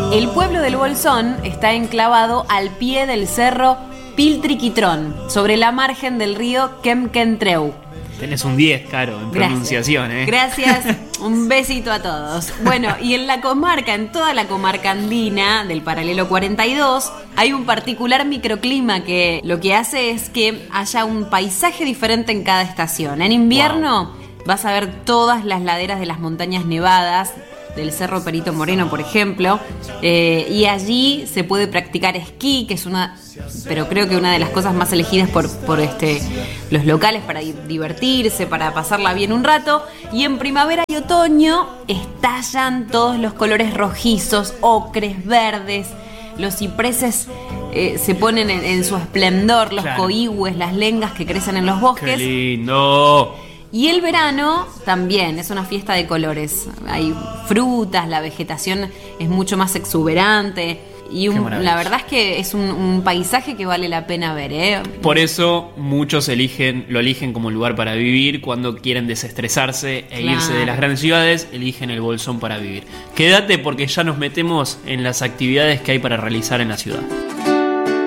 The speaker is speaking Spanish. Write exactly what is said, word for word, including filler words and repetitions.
El pueblo del Bolsón está enclavado al pie del cerro Piltriquitrón, sobre la margen del río Kemkentreu. Tenés un diez, Caro, en Gracias. pronunciación, ¿eh? Gracias, un besito a todos. Bueno, y en la comarca, en toda la comarca andina del paralelo cuarenta y dos, hay un particular microclima que lo que hace es que haya un paisaje diferente en cada estación. En invierno wow. vas a ver todas las laderas de las montañas nevadas, del Cerro Perito Moreno, por ejemplo, eh, y allí se puede practicar esquí, que es una, pero creo que una de las cosas más elegidas por, por este, los locales para divertirse, para pasarla bien un rato. Y en primavera y otoño estallan todos los colores rojizos, ocres, verdes. Los cipreses eh, se ponen en, en su esplendor, los claro. coigües, las lengas que crecen en los bosques. ¡Qué lindo! Y el verano también es una fiesta de colores. Hay frutas, la vegetación es mucho más exuberante. Y un, la verdad es que es un, un paisaje que vale la pena ver, ¿eh? Por eso muchos eligen, lo eligen como lugar para vivir. Cuando quieren desestresarse e claro. irse de las grandes ciudades, eligen el Bolsón para vivir. Quédate porque ya nos metemos en las actividades que hay para realizar en la ciudad.